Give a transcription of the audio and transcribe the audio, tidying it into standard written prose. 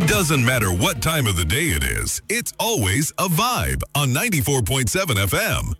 Doesn't matter what time of the day it is, it's always a vibe on 94.7 FM.